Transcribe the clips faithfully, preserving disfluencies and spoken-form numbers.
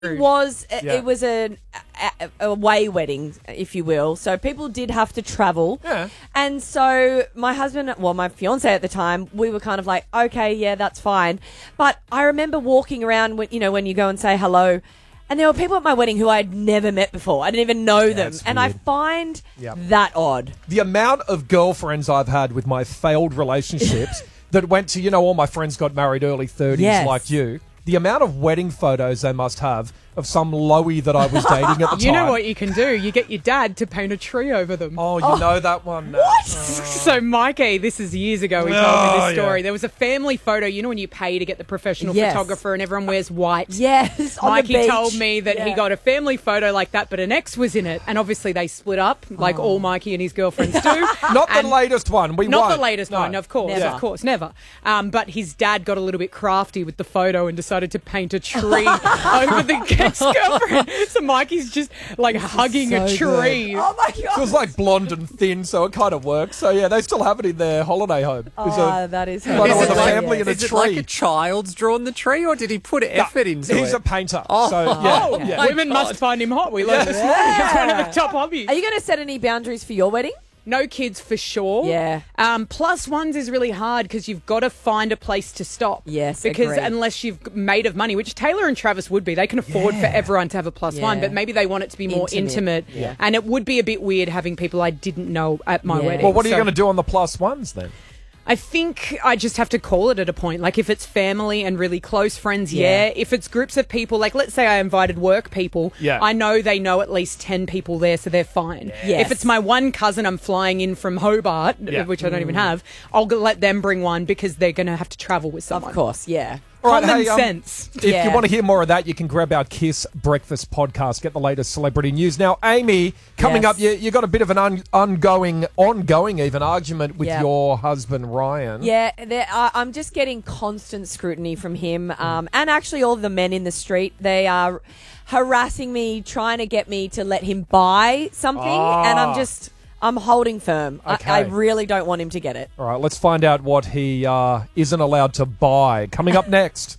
It was Yeah. it was a, a away wedding, if you will. So people did have to travel. Yeah. And so my husband, well, my fiance at the time, we were kind of like, okay, yeah, that's fine. But I remember walking around when you know when you go and say hello, and there were people at my wedding who I'd never met before. I didn't even know them, that's and I weird. find Yep. that odd. The amount of girlfriends I've had with my failed relationships that went to, you know, all my friends got married early thirties Yes. like you. The amount of wedding photos they must have of some lowie that I was dating at the time. You know what you can do? You get your dad to paint a tree over them. Oh, you know that one. What? So Mikey, this is years ago, he told Oh, me this story. yeah. There was a family photo, you know when you pay to get the professional Yes. photographer and everyone wears white? Yes, on the Mikey beach. told me that he Yeah. got a family photo like that, but an ex was in it. And obviously they split up, like all Mikey and his girlfriends do. Not the And- latest one. We Not won't. the latest No. one, of course, Never. of course, never. Um, but his dad got a little bit crafty with the photo and decided to paint a tree over the ex-girlfriend. So Mikey's just like hugging a so tree. Oh my She god. was like blonde and thin, so it kind of works. So yeah, they still have it in their holiday home. There's Oh, a that is photo Is of it the like- family in a Is it tree. like a child's drawn the tree, or did he put effort into He's it? a painter. Oh. So yeah, Oh, yeah. my women God. must find him hot. We learned this morning. It's one of the top hobbies. Are you going to set any boundaries for your wedding? No kids for sure. Yeah. Um, plus ones is really hard because you've got to find a place to stop. Yes, Because agreed. unless you've made of money, which Taylor and Travis would be, they can afford for everyone to have a plus one, Yeah. but maybe they want it to be more Intimate. intimate. Yeah. And it would be a bit weird having people I didn't know at my Yeah. wedding. Well, what are you So going to do on the plus ones then? I think I just have to call it at a point. Like if it's family and really close friends, yeah. Yeah. If it's groups of people, like let's say I invited work people, Yeah. I know they know at least ten people there, so they're fine. Yes. If it's my one cousin I'm flying in from Hobart, Yeah. which I don't even have, I'll g- let them bring one because they're going to have to travel with someone. Of course, yeah. All right, Common hey, um, sense. If you Yeah. want to hear more of that, you can grab our Kiss Breakfast podcast, get the latest celebrity news. Now, Amy, coming Yes. up, you you got a bit of an un- ongoing, ongoing even argument with Yeah. your husband, Ryan. Yeah, there- I- I'm just getting constant scrutiny from him, um, and actually all the men in the street. They are harassing me, trying to get me to let him buy something, and I'm just, I'm holding firm. Okay. I, I really don't want him to get it. All right, let's find out what he uh, isn't allowed to buy. Coming up next.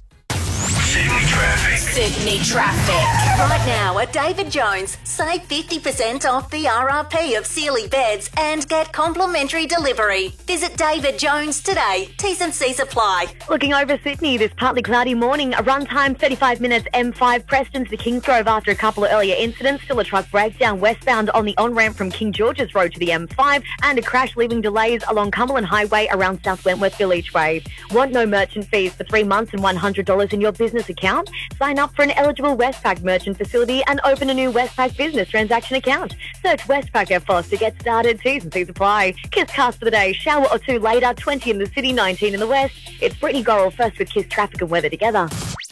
Sydney traffic. Sydney traffic. Right now at David Jones, save fifty percent off the R R P of Sealy beds and get complimentary delivery. Visit David Jones today. T's and C's apply. Looking over Sydney, this partly cloudy morning, a run time thirty-five minutes M five Preston to Kingsgrove after a couple of earlier incidents. Still a truck breakdown westbound on the on-ramp from King George's Road to the M five and a crash leaving delays along Cumberland Highway around South Wentworthville each way. Want no merchant fees for three months and one hundred dollars in your business account? Sign up for an eligible Westpac merchant facility and open a new Westpac business transaction account. Search Westpac F O S to get started. T's and C's apply. Kiss cast for the day. Shower or two later. twenty in the city, nineteen in the west. It's Brittany Gorrell first with Kiss traffic and weather together.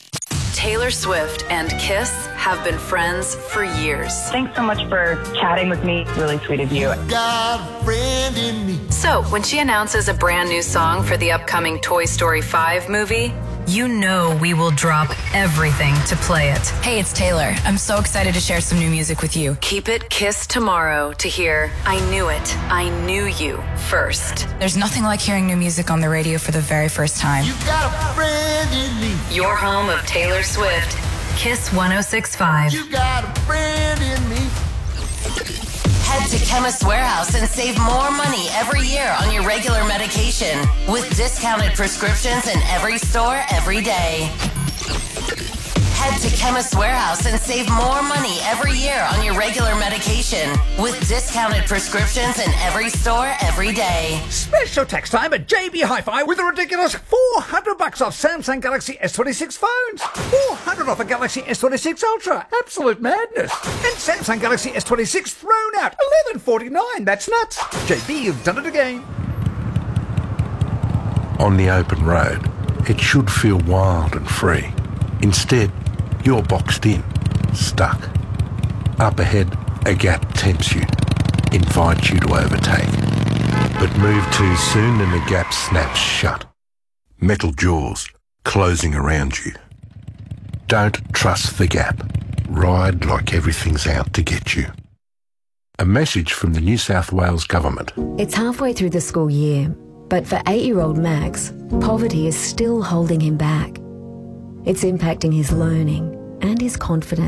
Taylor Swift and Kiss have been friends for years. Thanks so much for chatting with me. Really sweet of you. So, when she announces a brand new song for the upcoming Toy Story five movie, you know we will drop everything to play it. Hey, it's Taylor. I'm so excited to share some new music with you. Keep it Kiss tomorrow to hear I Knew It, I Knew You first. There's nothing like hearing new music on the radio for the very first time. You got a friend in me. Your home of Taylor Swift. Kiss one oh six point five. You got a friend in me. Head to Chemist Warehouse and save more money every year on your regular medication with discounted prescriptions in every store every day. Head to Chemist Warehouse and save more money every year on your regular medication with discounted prescriptions in every store every day. Special tax time at J B Hi-Fi with a ridiculous four hundred bucks off Samsung Galaxy S twenty-six phones. four hundred off a Galaxy S twenty-six Ultra. Absolute madness. And Samsung Galaxy S twenty-six thrown out. eleven forty-nine. That's nuts. J B, you've done it again. On the open road, it should feel wild and free. Instead, you're boxed in, stuck. Up ahead, a gap tempts you, invites you to overtake. But move too soon and the gap snaps shut. Metal jaws closing around you. Don't trust the gap. Ride like everything's out to get you. A message from the New South Wales Government. It's halfway through the school year, but for eight-year-old Max, poverty is still holding him back. It's impacting his learning, and is confident.